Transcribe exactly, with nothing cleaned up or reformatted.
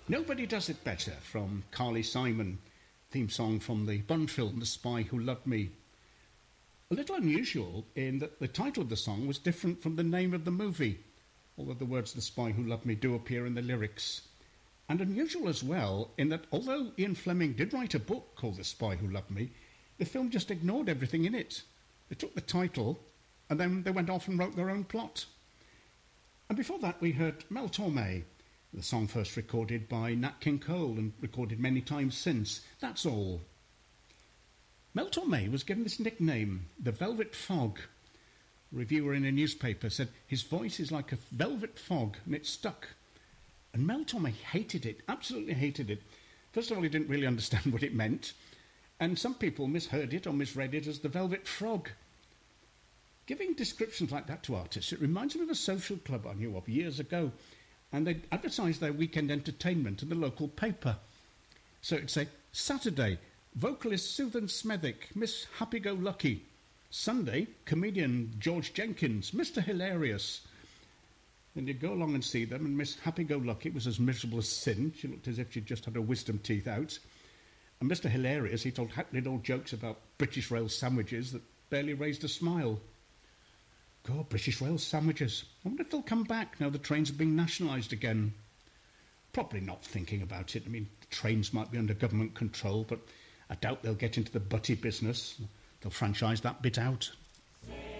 Nobody Does It Better from Carly Simon, theme song from the Bond film The Spy Who Loved Me. A little unusual in that the title of the song was different from the name of the movie, although the words The Spy Who Loved Me do appear in the lyrics. And unusual as well in that although Ian Fleming did write a book called The Spy Who Loved Me, the film just ignored everything in it. They took the title and then they went off and wrote their own plot. And before that we heard Mel Torme, the song first recorded by Nat King Cole and recorded many times since. That's All. Mel Torme was given this nickname, the Velvet Fog. A reviewer in a newspaper said his voice is like a velvet fog and it stuck. And Mel Torme hated it, absolutely hated it. First of all, he didn't really understand what it meant, and some people misheard it or misread it as the Velvet Frog. Giving descriptions like that to artists, it reminds me of a social club I knew of years ago, and they'd advertise their weekend entertainment in the local paper. So it'd say, Saturday, vocalist Susan Smethwick, Miss Happy-Go-Lucky. Sunday, comedian George Jenkins, Mister Hilarious. And you'd go along and see them, and Miss Happy-Go-Lucky was as miserable as sin. She looked as if she'd just had her wisdom teeth out. And Mister Hilarious, he told hackneyed old jokes about British Rail sandwiches that barely raised a smile. God, British Rail sandwiches. I wonder if they'll come back now the trains are being nationalised again. Probably not thinking about it. I mean, the trains might be under government control, but I doubt they'll get into the butty business. They'll franchise that bit out.